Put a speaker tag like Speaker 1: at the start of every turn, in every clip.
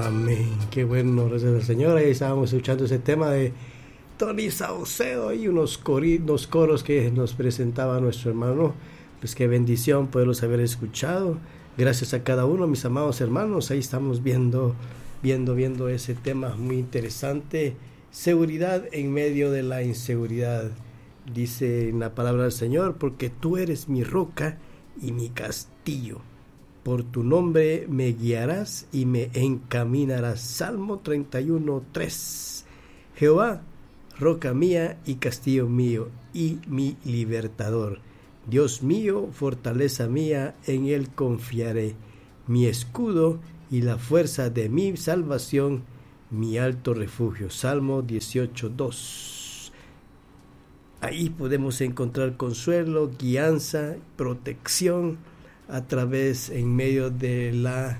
Speaker 1: Amén. Qué bueno, gracias al Señor. Ahí estábamos escuchando ese tema de Tony Saucedo y unos coros que nos presentaba nuestro hermano. Pues qué bendición poderlos haber escuchado. Gracias a cada uno, mis amados hermanos. Ahí estamos viendo ese tema muy interesante. Seguridad en medio de la inseguridad. Dice en la palabra del Señor, porque tú eres mi roca y mi castillo. Por tu nombre me guiarás y me encaminarás. Salmo 31:3. Jehová, roca mía y castillo mío y mi libertador. Dios mío, fortaleza mía, en él confiaré. Mi escudo y la fuerza de mi salvación, mi alto refugio. Salmo 18:2. Ahí podemos encontrar consuelo, guianza, protección a través, en medio de la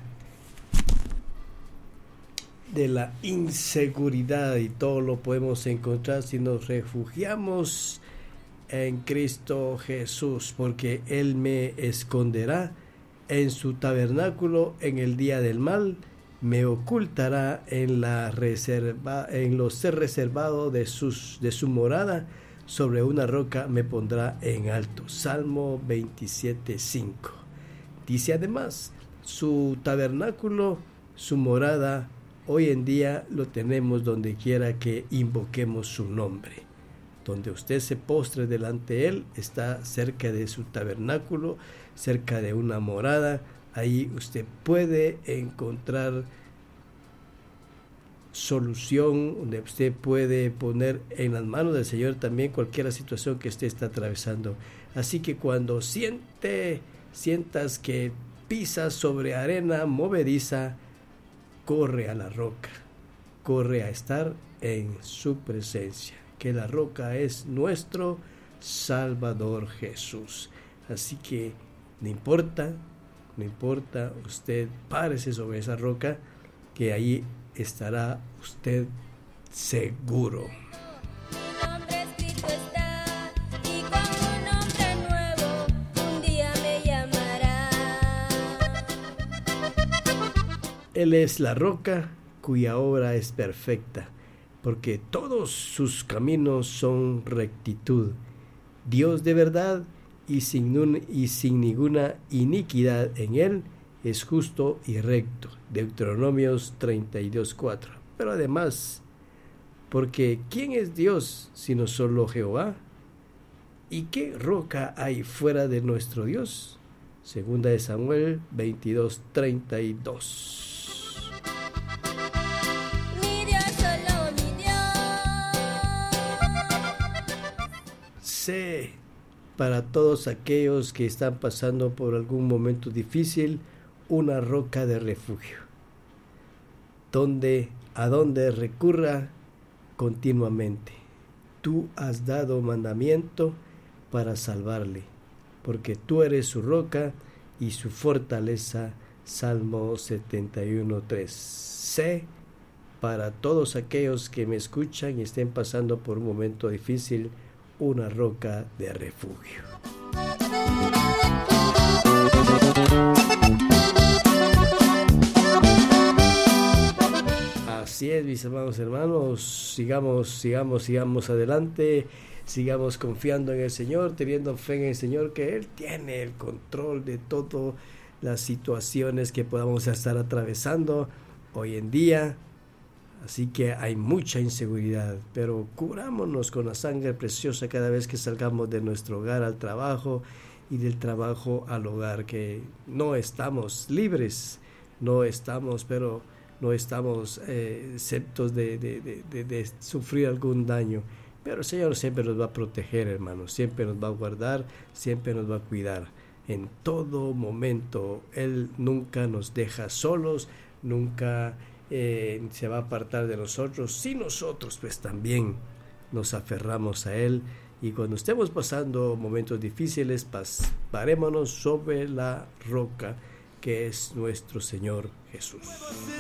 Speaker 1: inseguridad, y todo lo podemos encontrar si nos refugiamos en Cristo Jesús, porque Él me esconderá en su tabernáculo en el día del mal, me ocultará en lo ser reservado de su morada, sobre una roca me pondrá en alto. Salmo 27:5. Dice además, su tabernáculo, su morada, hoy en día lo tenemos donde quiera que invoquemos su nombre. Donde usted se postre delante de Él, está cerca de su tabernáculo, cerca de una morada. Ahí usted puede encontrar solución, donde usted puede poner en las manos del Señor también cualquier situación que usted está atravesando. Así que cuando sientas que pisas sobre arena movediza, corre a la roca, corre a estar en su presencia, que la roca es nuestro Salvador Jesús. Así que no importa, usted párese sobre esa roca, que ahí estará usted seguro. Él es la roca cuya obra es perfecta, porque todos sus caminos son rectitud. Dios de verdad y sin ninguna iniquidad en él, es justo y recto. Deuteronomios 32:4. Pero además, porque ¿quién es Dios sino solo Jehová? ¿Y qué roca hay fuera de nuestro Dios? Segunda de Samuel 22:32. Sé para todos aquellos que están pasando por algún momento difícil, una roca de refugio, a donde recurra continuamente. Tú has dado mandamiento para salvarle, porque tú eres su roca y su fortaleza. Salmo 71:3. Sé para todos aquellos que me escuchan y estén pasando por un momento difícil, una roca de refugio. Así es, mis amados hermanos, sigamos adelante, sigamos confiando en el Señor, teniendo fe en el Señor, que Él tiene el control de todas las situaciones que podamos estar atravesando hoy en día. Así que hay mucha inseguridad, pero cubrámonos con la sangre preciosa cada vez que salgamos de nuestro hogar al trabajo y del trabajo al hogar, que no estamos libres, no estamos exentos de sufrir algún daño, pero el Señor siempre nos va a proteger, hermanos, siempre nos va a guardar, siempre nos va a cuidar en todo momento. Él nunca nos deja solos, nunca se va a apartar de nosotros, si nosotros pues también nos aferramos a Él. Y cuando estemos pasando momentos difíciles, parémonos sobre la roca que es nuestro Señor Jesús.